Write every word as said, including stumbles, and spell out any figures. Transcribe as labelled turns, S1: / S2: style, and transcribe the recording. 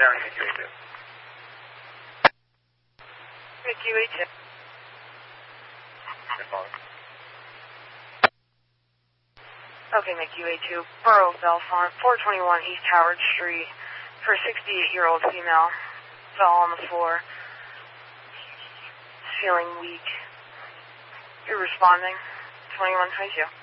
S1: Down M Q A two.
S2: M Q A two.
S1: Good morning.
S2: Okay, M Q A two. Borough Bellefonte, four twenty-one East Howard Street, for a sixty-eight-year-old female. Fell on the floor. Feeling weak. You're responding. twenty-one twenty-two.